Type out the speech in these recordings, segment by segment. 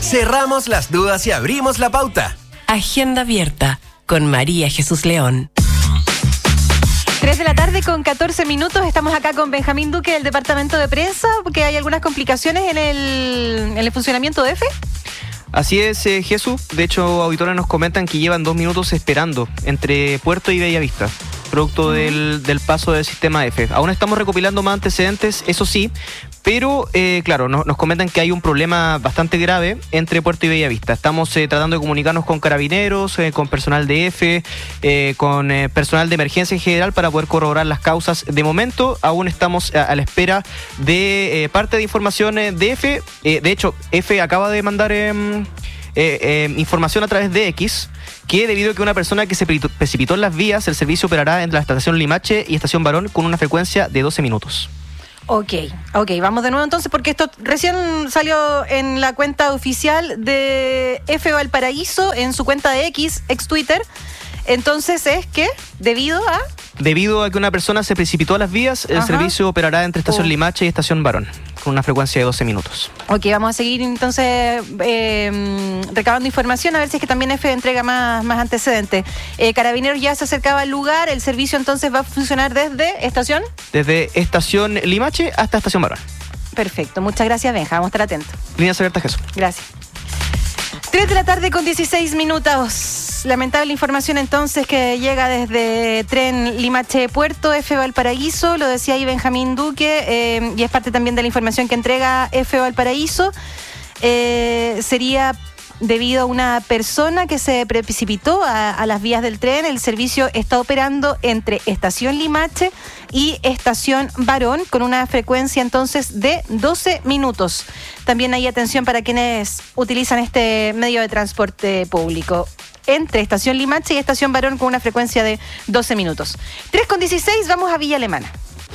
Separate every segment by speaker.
Speaker 1: Cerramos las dudas y abrimos la pauta.
Speaker 2: Agenda abierta con María Jesús León.
Speaker 3: 3 de la tarde con 14 minutos. Estamos acá con Benjamín Duque del Departamento de Prensa, porque hay algunas complicaciones en el funcionamiento de EFE.
Speaker 4: Así es, Jesús. De hecho, auditores nos comentan que llevan 2 minutos esperando entre Puerto y Bellavista, producto del paso del sistema EFE. Aún estamos recopilando más antecedentes, eso sí, pero claro, nos comentan que hay un problema bastante grave entre Puerto y Bellavista. Estamos tratando de comunicarnos con carabineros, con personal de EFE, con personal de emergencia en general para poder corroborar las causas. De momento, aún estamos a la espera de parte de información de EFE. De hecho, EFE acaba de mandar información a través de X, que debido a que una persona que se precipitó en las vías, el servicio operará entre la estación Limache y estación Barón con una frecuencia de 12 minutos.
Speaker 3: Ok, vamos de nuevo entonces, porque esto recién salió en la cuenta oficial de EFE Valparaíso, en su cuenta de X, ex Twitter. Entonces es que, debido a que una persona se precipitó a las vías, el servicio operará entre estación Limache y estación Barón, con una frecuencia de 12 minutos. Ok, vamos a seguir entonces recabando información, a ver si es que también EFE entrega más antecedentes. Carabineros ya se acercaba al lugar, el servicio entonces va a funcionar desde estación. Desde estación Limache hasta estación Barón. Perfecto, muchas gracias, Benja, vamos a estar atentos. Líneas abiertas, Jesús. Gracias. 3 de la tarde con 16 minutos. Lamentable información entonces que llega desde tren Limache Puerto, EFE Valparaíso, lo decía ahí Benjamín Duque, y es parte también de la información que entrega EFE Valparaíso. Sería debido a una persona que se precipitó a las vías del tren. El servicio está operando entre estación Limache y estación Barón con una frecuencia entonces de 12 minutos. También hay atención para quienes utilizan este medio de transporte público. Entre estación Limache y estación Barón con una frecuencia de 12 minutos. 3:16, vamos a Villa Alemana.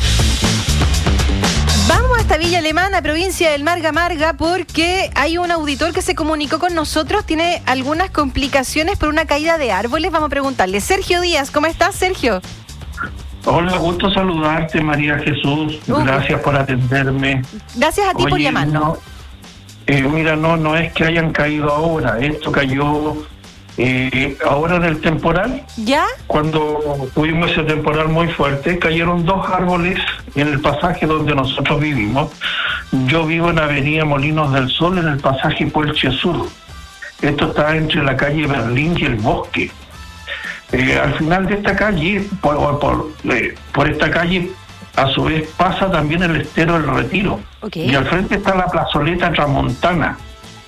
Speaker 3: Vamos hasta Villa Alemana, provincia del Marga Marga, porque hay un auditor que se comunicó con nosotros, tiene algunas complicaciones por una caída de árboles. Vamos a preguntarle. Sergio Díaz, ¿cómo estás, Sergio?
Speaker 5: Hola, gusto saludarte, María Jesús. Gracias por atenderme.
Speaker 3: Gracias a ti por llamarnos.
Speaker 5: No es que hayan caído ahora, esto cayó ahora en el temporal.
Speaker 3: ¿Ya?
Speaker 5: Cuando tuvimos ese temporal muy fuerte, cayeron 2 árboles en el pasaje donde nosotros vivimos. Yo vivo en Avenida Molinos del Sol, en el pasaje Puelche Sur. Esto está entre la calle Berlín y el Bosque. Al final de esta calle, por esta calle, a su vez pasa también el estero del Retiro. Y al frente está la plazoleta Tramontana.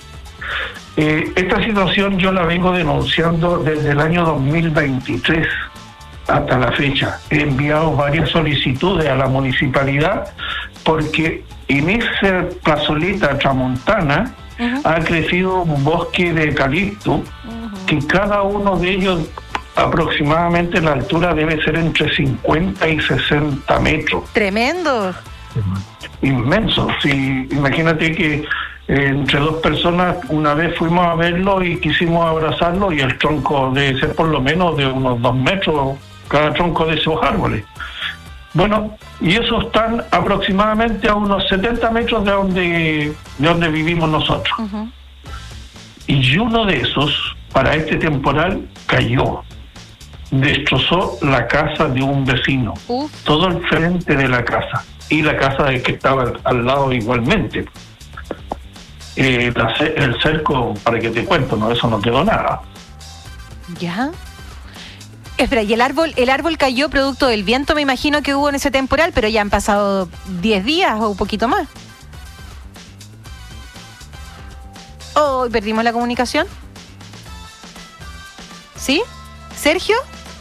Speaker 5: Esta situación yo la vengo denunciando desde el año 2023 hasta la fecha. He enviado varias solicitudes a la municipalidad porque en esa plazoleta Tramontana ha crecido un bosque de eucalipto que cada uno de ellos aproximadamente la altura debe ser entre 50 y 60 metros.
Speaker 3: ¡Tremendo!
Speaker 5: Inmenso. Sí, imagínate que entre 2 personas una vez fuimos a verlo y quisimos abrazarlo, y el tronco debe ser por lo menos de unos 2 metros cada tronco de esos árboles. Bueno, y esos están aproximadamente a unos 70 metros de donde vivimos nosotros. Y uno de esos, para este temporal, cayó. Destrozó la casa de un vecino. Todo el frente de la casa. Y la casa de que estaba al lado igualmente. El cerco, para que te cuento, eso no quedó nada.
Speaker 3: ¿Ya? Espera, y el árbol cayó producto del viento, me imagino que hubo en ese temporal, pero ya han pasado 10 días o un poquito más. Oh, ¿perdimos la comunicación? ¿Sí? ¿Sergio?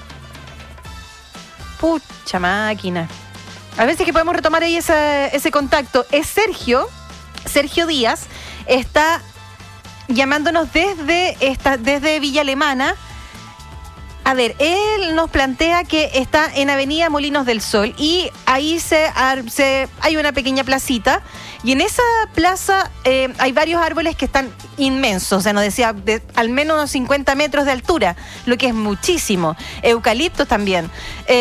Speaker 3: Pucha máquina. A ver si es que podemos retomar ahí ese contacto. Es Sergio Díaz, está llamándonos desde Villa Alemana. A ver, él nos plantea que está en Avenida Molinos del Sol y ahí hay una pequeña placita, y en esa plaza hay varios árboles que están inmensos, o sea, nos decía al menos unos 50 metros de altura, lo que es muchísimo. Eucaliptos también.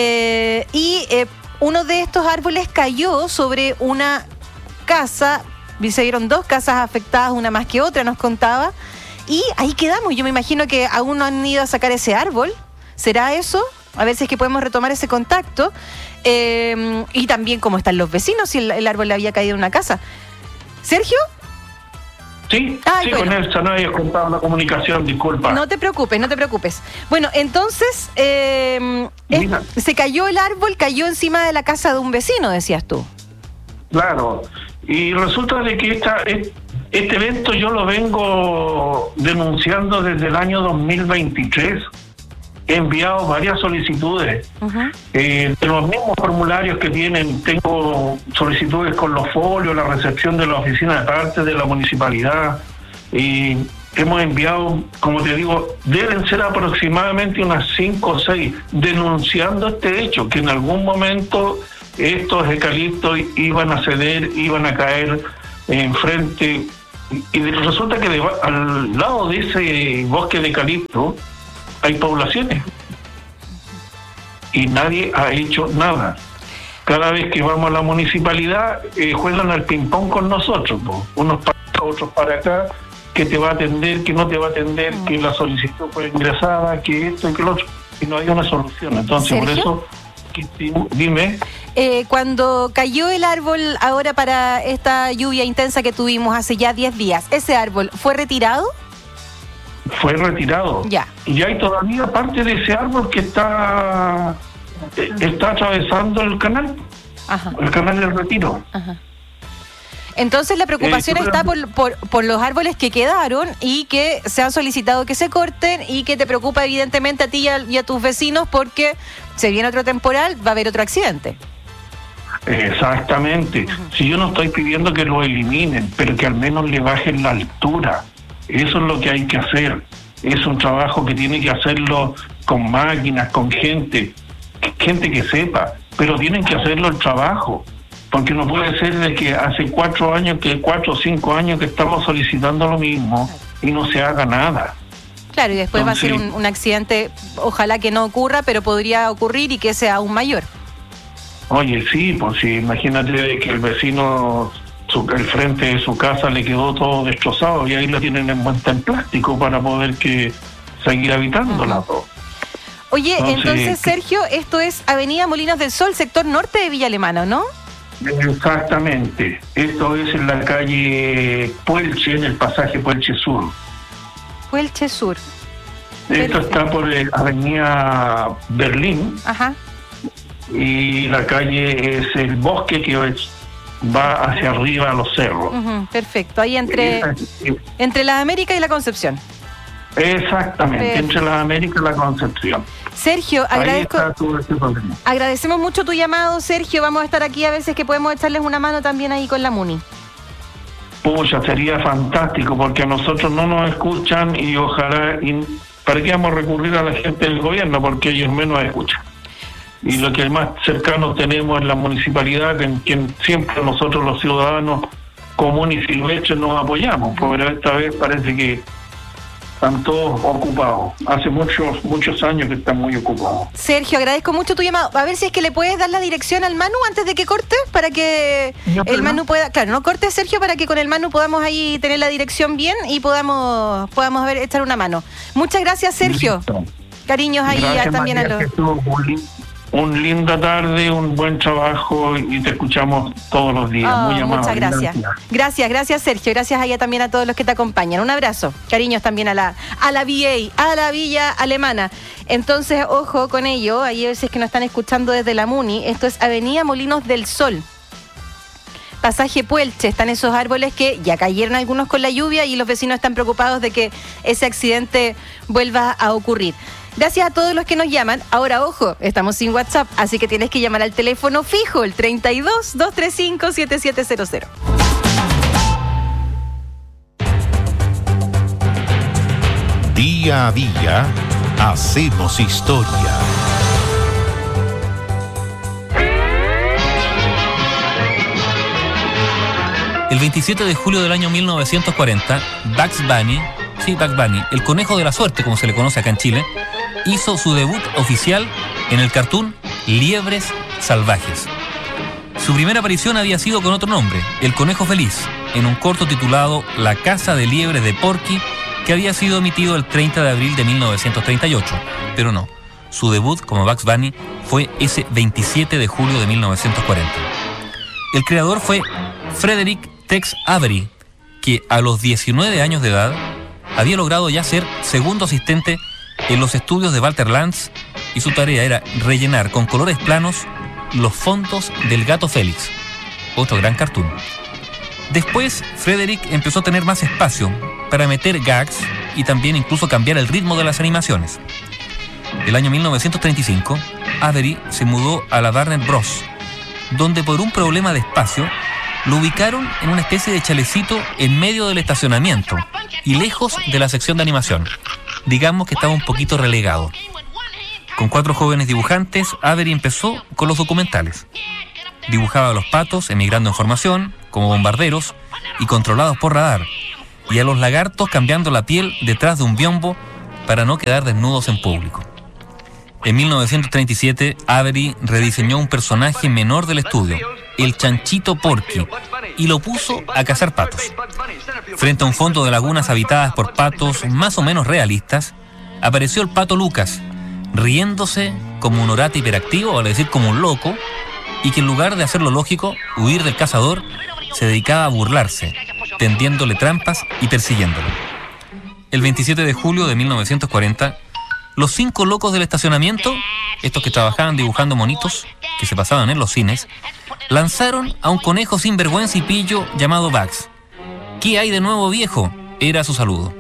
Speaker 3: Uno de estos árboles cayó sobre una casa Se vieron 2 casas afectadas, una más que otra, nos contaba. Y ahí quedamos. Yo me imagino que aún no han ido a sacar ese árbol. ¿Será eso? A ver si es que podemos retomar ese contacto. Y también cómo están los vecinos, si el árbol le había caído en una casa. ¿Sergio?
Speaker 5: Sí,
Speaker 3: Ay,
Speaker 5: bueno.
Speaker 3: bueno.
Speaker 5: Con él no había contado la comunicación, disculpa.
Speaker 3: No te preocupes. Bueno, entonces, se cayó el árbol, cayó encima de la casa de un vecino, decías tú.
Speaker 5: Claro, y resulta de que este evento yo lo vengo denunciando desde el año 2023. He enviado varias solicitudes.
Speaker 3: Uh-huh.
Speaker 5: De los mismos formularios que tienen, tengo solicitudes con los folios, la recepción de la oficina de parte de la municipalidad. Y hemos enviado, como te digo, deben ser aproximadamente unas 5 o 6, denunciando este hecho, que en algún momento estos eucaliptos iban a ceder, iban a caer enfrente. Y resulta que al lado de ese bosque de eucalipto hay poblaciones y nadie ha hecho nada. Cada vez que vamos a la municipalidad juegan al ping-pong con nosotros, unos para acá, otros para acá, que te va a atender, que no te va a atender, que la solicitud fue ingresada, que esto y que lo otro, y no hay una solución. Entonces,
Speaker 3: ¿Sergio?
Speaker 5: por eso, dime.
Speaker 3: Cuando cayó el árbol ahora para esta lluvia intensa que tuvimos hace ya 10 días, ¿ese árbol fue retirado?
Speaker 5: Fue retirado.
Speaker 3: Ya.
Speaker 5: Y hay todavía parte de ese árbol que está atravesando el canal.
Speaker 3: Ajá.
Speaker 5: El canal del Retiro.
Speaker 3: Ajá. Entonces la preocupación está por los árboles que quedaron y que se han solicitado que se corten, y que te preocupa evidentemente a ti y a tus vecinos porque se viene otro temporal, va a haber otro accidente.
Speaker 5: Exactamente.
Speaker 3: Uh-huh.
Speaker 5: Si yo no estoy pidiendo que lo eliminen, pero que al menos le bajen la altura. Eso es lo que hay que hacer. Es un trabajo que tiene que hacerlo con máquinas, con gente que sepa, pero tienen que hacerlo el trabajo, porque no puede ser de que hace 4 o 5 años que estamos solicitando lo mismo y no se haga nada.
Speaker 3: Claro, y después
Speaker 5: Entonces,
Speaker 3: va a ser un accidente, ojalá que no ocurra, pero podría ocurrir y que sea aún mayor.
Speaker 5: Oye, sí, pues sí, imagínate de que el vecino, el frente de su casa le quedó todo destrozado y ahí lo tienen envuelta en plástico para poder seguir habitándola.
Speaker 3: Uh-huh. Oye, entonces Sergio, esto es Avenida Molinos del Sol, sector norte de Villa Alemana, ¿no?
Speaker 5: Exactamente, esto es en la calle Puelche, en el pasaje Puelche Sur.
Speaker 3: Puelche Sur.
Speaker 5: Esto está por Avenida Berlín.
Speaker 3: Ajá.
Speaker 5: Y la calle es el bosque que va hacia arriba a los cerros.
Speaker 3: Uh-huh, perfecto, ahí entre la América y la Concepción.
Speaker 5: Exactamente,
Speaker 3: Perfecto.
Speaker 5: Entre la América y la Concepción.
Speaker 3: Sergio, agradecemos mucho tu llamado, Sergio. Vamos a estar aquí a veces que podemos echarles una mano también ahí con la MUNI.
Speaker 5: Pucha, sería fantástico, porque a nosotros no nos escuchan y ojalá, ¿para qué vamos a recurrir a la gente del gobierno? Porque ellos menos escuchan. Y lo que más cercano tenemos es la municipalidad, en quien siempre nosotros los ciudadanos comunes y silvestres nos apoyamos, pero esta vez parece que están todos ocupados. Hace muchos años que están muy ocupados.
Speaker 3: Sergio, agradezco mucho tu llamado. A ver si es que le puedes dar la dirección al Manu antes de que corte, para que el Manu pueda... Claro, no corte, Sergio, para que con el Manu podamos ahí tener la dirección bien y podamos echar una mano. Muchas gracias, Sergio.
Speaker 5: Listo.
Speaker 3: Cariños ahí
Speaker 5: Gracias,
Speaker 3: también
Speaker 5: María,
Speaker 3: a los...
Speaker 5: Un linda tarde, un buen trabajo y te escuchamos todos los días. Muy amable.
Speaker 3: Muchas gracias. Gracias, Sergio. Gracias ahí también a todos los que te acompañan. Un abrazo. Cariños también a la VA, a la Villa Alemana. Entonces, ojo con ello. Ahí a veces que nos están escuchando desde la MUNI. Esto es Avenida Molinos del Sol. Pasaje Puelche. Están esos árboles que ya cayeron algunos con la lluvia y los vecinos están preocupados de que ese accidente vuelva a ocurrir. Gracias a todos los que nos llaman. Ahora, ojo, estamos sin WhatsApp, así que tienes que llamar al teléfono fijo, el 32-235-7700.
Speaker 6: Día a día, hacemos historia.
Speaker 7: El 27 de julio del año 1940, Bugs Bunny, el conejo de la suerte, como se le conoce acá en Chile, hizo su debut oficial en el cartoon Liebres Salvajes. Su primera aparición había sido con otro nombre, El Conejo Feliz, en un corto titulado La caza de liebres de Porky, que había sido emitido el 30 de abril de 1938. Pero no, su debut como Bugs Bunny fue ese 27 de julio de 1940. El creador fue Frederick Tex Avery, que a los 19 años de edad había logrado ya ser segundo asistente en los estudios de Walter Lantz, y su tarea era rellenar con colores planos los fondos del Gato Félix, otro gran cartoon. Después, Frederick empezó a tener más espacio para meter gags y también incluso cambiar el ritmo de las animaciones. El año 1935, Avery se mudó a la Warner Bros., donde por un problema de espacio lo ubicaron en una especie de chalecito en medio del estacionamiento y lejos de la sección de animación. Digamos que estaba un poquito relegado. Con 4 jóvenes dibujantes, Avery empezó con los documentales. Dibujaba a los patos emigrando en formación, como bombarderos y controlados por radar, y a los lagartos cambiando la piel detrás de un biombo para no quedar desnudos en público. En 1937, Avery rediseñó un personaje menor del estudio, el chanchito Porky, y lo puso a cazar patos. Frente a un fondo de lagunas habitadas por patos más o menos realistas, apareció el pato Lucas, riéndose como un orate hiperactivo, vale decir como un loco, y que en lugar de hacer lo lógico, huir del cazador, se dedicaba a burlarse, tendiéndole trampas y persiguiéndolo. El 27 de julio de 1940, los 5 locos del estacionamiento, estos que trabajaban dibujando monitos que se pasaban en los cines, lanzaron a un conejo sin vergüenza y pillo llamado Bugs. ¿Qué hay de nuevo, viejo?, era su saludo.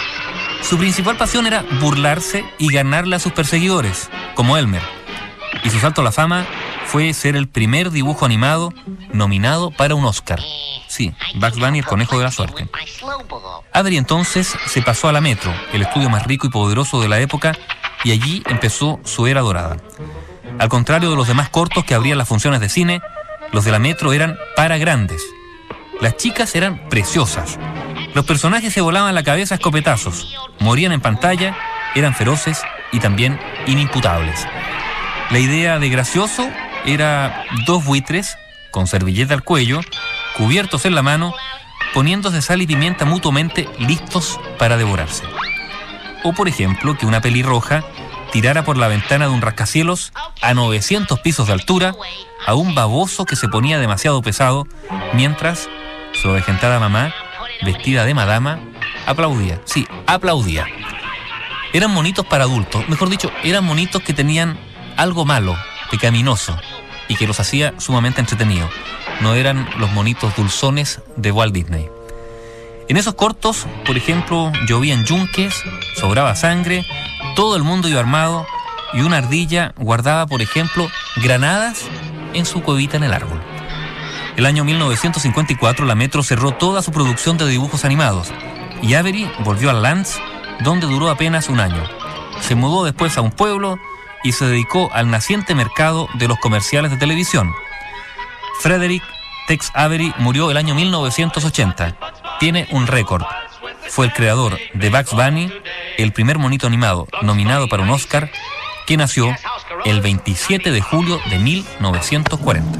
Speaker 7: Su principal pasión era burlarse y ganarle a sus perseguidores, como Elmer. Y su salto a la fama fue ser el primer dibujo animado nominado para un Oscar. Sí, Bugs Bunny, el conejo de la suerte. Avery entonces se pasó a la Metro, el estudio más rico y poderoso de la época, y allí empezó su era dorada. Al contrario de los demás cortos que abrían las funciones de cine, los de la Metro eran para grandes. Las chicas eran preciosas. Los personajes se volaban la cabeza a escopetazos, morían en pantalla, eran feroces y también inimputables. La idea de gracioso era 2 buitres con servilleta al cuello, cubiertos en la mano, poniéndose sal y pimienta mutuamente, listos para devorarse. O, por ejemplo, que una pelirroja tirara por la ventana de un rascacielos a 900 pisos de altura a un baboso que se ponía demasiado pesado, mientras su avejentada mamá, vestida de madama, aplaudía. Sí, aplaudía. Eran monitos para adultos, mejor dicho, eran monitos que tenían algo malo, pecaminoso, y que los hacía sumamente entretenidos. No eran los monitos dulzones de Walt Disney. En esos cortos, por ejemplo, llovían yunques, sobraba sangre, todo el mundo iba armado y una ardilla guardaba, por ejemplo, granadas en su cuevita en el árbol. El año 1954 la Metro cerró toda su producción de dibujos animados y Avery volvió a Lantz, donde duró apenas un año. Se mudó después a un pueblo y se dedicó al naciente mercado de los comerciales de televisión. Frederick Tex Avery murió el año 1980. Tiene un récord. Fue el creador de Bugs Bunny, el primer monito animado nominado para un Oscar, que nació el 27 de julio de 1940.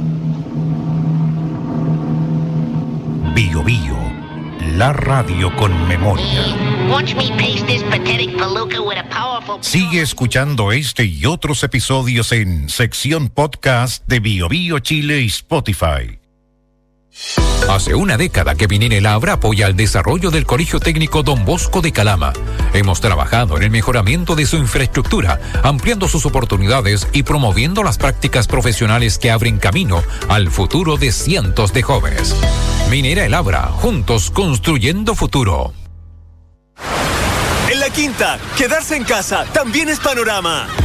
Speaker 6: Bio Bio, la radio con memoria. Sigue escuchando este y otros episodios en sección podcast de Bio Bio Chile y Spotify.
Speaker 8: Hace una década que Vinine Labra apoya el desarrollo del Colegio Técnico Don Bosco de Calama. Hemos trabajado en el mejoramiento de su infraestructura, ampliando sus oportunidades y promoviendo las prácticas profesionales que abren camino al futuro de cientos de jóvenes. Minera El Abra, juntos construyendo futuro.
Speaker 9: En La Quinta, quedarse en casa también es panorama.